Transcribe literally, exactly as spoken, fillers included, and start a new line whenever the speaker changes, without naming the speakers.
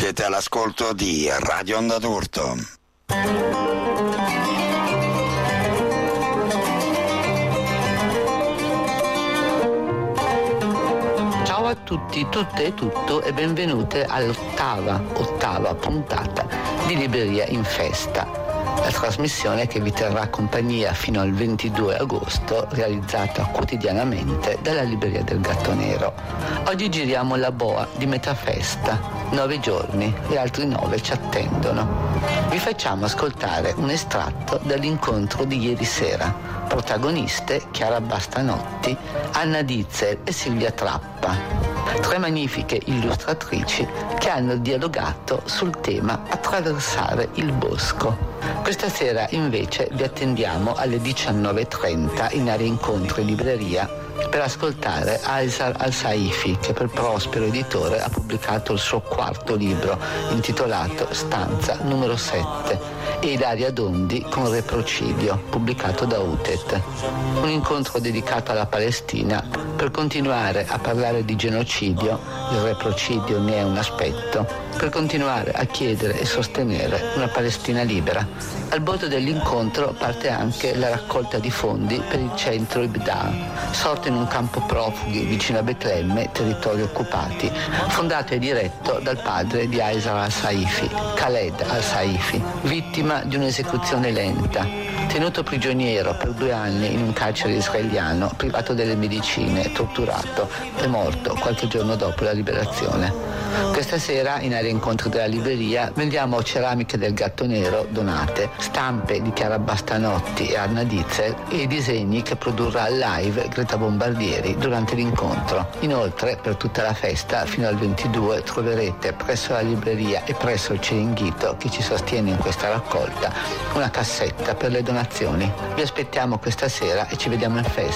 Siete all'ascolto di Radio Onda d'Urto.
Ciao a tutti, tutte e tutto e benvenute all'ottava, ottava puntata di Libreria in Festa, la trasmissione che vi terrà compagnia fino al ventidue agosto, realizzata quotidianamente dalla Libreria del Gatto Nero. Oggi giriamo la boa di metà festa, nove giorni e altri nove ci attendono. Vi facciamo ascoltare un estratto dall'incontro di ieri sera. Protagoniste Chiara Bastanotti, Anna Dizel e Silvia Trappa. Tre magnifiche illustratrici che hanno dialogato sul tema attraversare il bosco. Questa sera invece vi attendiamo alle diciannove e trenta in area incontro e libreria per ascoltare Aysar Al-Saifi, che per Prospero Editore ha pubblicato il suo quarto libro intitolato Stanza numero sette, e Ilaria Dondi con Reprocidio, pubblicato da Utet. Un incontro dedicato alla Palestina per continuare a parlare di genocidio, il reprocidio ne è un aspetto, per continuare a chiedere e sostenere una Palestina libera. Al bordo dell'incontro parte anche la raccolta di fondi per il centro Ibda, sorto in un campo profughi vicino a Betlemme, territori occupati, fondato e diretto dal padre di Aysar Al-Saifi, Khaled Al-Saifi, vittima di un'esecuzione lenta, tenuto prigioniero per due anni in un carcere israeliano, privato delle medicine, torturato e morto qualche giorno dopo la liberazione. Questa sera in area incontro della libreria vendiamo ceramiche del Gatto Nero donate, stampe di Chiara Bastanotti e Anna Dizel e i disegni che produrrà live Greta Bombardieri durante l'incontro. Inoltre, per tutta la festa fino al ventidue troverete presso la libreria e presso il Ciringhito che ci sostiene in questa raccolta una cassetta per le donazioni. Vi aspettiamo questa sera e ci vediamo in festa.